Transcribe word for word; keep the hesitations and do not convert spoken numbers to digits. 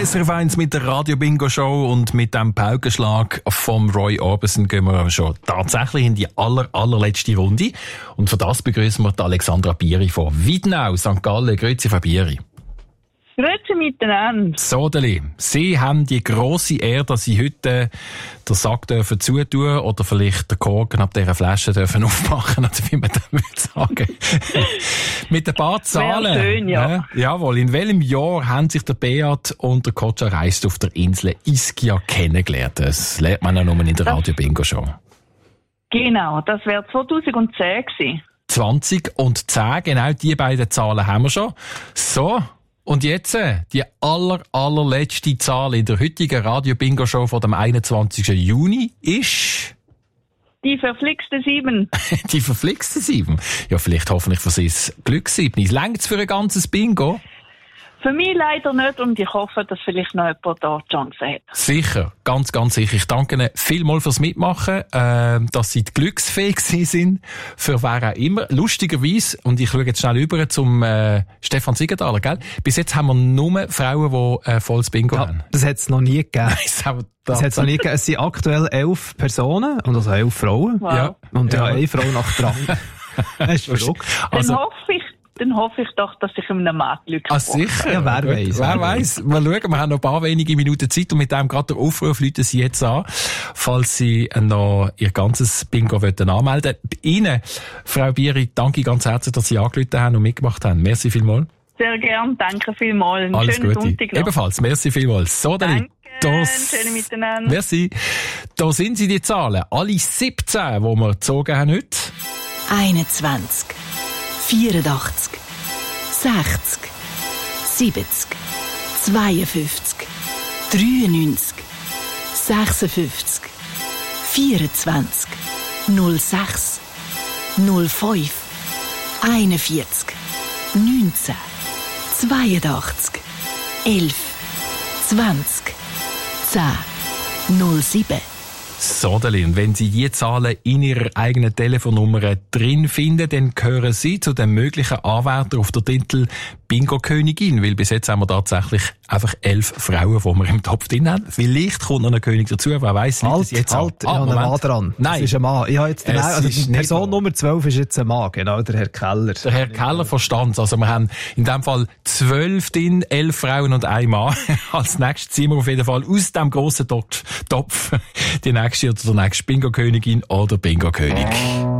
S R F eins mit der Radio-Bingo-Show und mit dem Paukenschlag vom Roy Orbison gehen wir schon tatsächlich in die aller, allerletzte Runde. Und für das begrüßen wir die Alexandra Bieri von Wiedenau, Sankt Gallen. Grüezi, Frau Bieri. Grüezi miteinander. Sodeli, Sie haben die grosse Ehre, dass Sie heute den Sack dürfen zutun oder vielleicht den Korken ab dieser Flasche dürfen aufmachen, oder wie man das würde sagen. Mit ein paar Zahlen. Wäre schön, ja. Ja, jawohl. In welchem Jahr haben sich der Beat und der Kotscha Reist auf der Insel Ischia kennengelernt? Das lernt man ja nur in der Radio-Bingo-Show. Genau, das wäre zweitausendzehn gewesen. zwanzig und zehn, genau die beiden Zahlen haben wir schon. So. Und jetzt, äh, die aller, allerletzte Zahl in der heutigen Radio-Bingo-Show von dem einundzwanzigsten Juni ist... Die verflixte sieben. Die verflixte sieben? Ja, vielleicht hoffentlich für Sie das Glück sieben. Längt's für ein ganzes Bingo? Für mich leider nicht und ich hoffe, dass vielleicht noch jemand da die Chance hat. Sicher, ganz, ganz sicher. Ich danke Ihnen vielmals fürs Mitmachen, äh, dass Sie glücksfähig sind, für wer auch immer. Lustigerweise, und ich schaue jetzt schnell über zum äh, Stefan Siegenthaler, gell? Bis jetzt haben wir nur Frauen, die äh, volles Bingo ja, haben. Das hat es noch nie gegeben. das haben wir das hat's noch nie gegeben. Es sind aktuell elf Personen, und also elf Frauen. Wow. Ja. Und ja, Ja. eine Frau nach der anderen. Das ist verrückt. Dann Also, hoffe ich, dann hoffe ich doch, dass ich einem Mann Glück ah, habe. sicher. Ja, wer Gut. weiss. Wer weiss. Mal schauen, wir haben noch ein paar wenige Minuten Zeit und mit dem gerade der Aufruf läuten Sie jetzt an, falls Sie noch Ihr ganzes Bingo wollen anmelden. Ihnen, Frau Bieri, danke ganz herzlich, dass Sie angerufen haben und mitgemacht haben. Merci vielmals. Sehr gern, danke vielmals. Einen Alles schönen Gute. Sonntag noch. Ebenfalls, merci vielmals. So, dann. Danke, schöne miteinander. Merci. Da sind sie, die Zahlen. Alle siebzehn, die wir gezogen haben heute. einundzwanzig, vierundachtzig, sechzig, siebzig, zweiundfünfzig, dreiundneunzig, sechsundfünfzig, vierundzwanzig, null sechs, null fünf, einundvierzig, neunzehn, zweiundachtzig, elf, zwanzig, zehn, null sieben. So, Delin, wenn Sie die Zahlen in Ihrer eigenen Telefonnummer drin finden, dann gehören Sie zu den möglichen Anwärtern auf den Titel Bingo-Königin, weil bis jetzt haben wir tatsächlich einfach elf Frauen, die wir im Topf drin haben. Vielleicht kommt noch eine Königin dazu, wer weiss, liegt es Halt, jetzt halt, ich an. habe Ah, einen Mann dran. Nein. Das ist ein Mann. Ich habe jetzt den, Es also ist die nicht Person wahr. Nummer zwölf ist jetzt ein Mann, genau, der Herr Keller. Der Herr Keller verstand Also wir haben in dem Fall zwölf drin, elf Frauen und ein Mann. Als nächstes ziehen wir auf jeden Fall aus dem grossen Topf die nächste oder der nächste Bingo-Königin oder Bingo-König.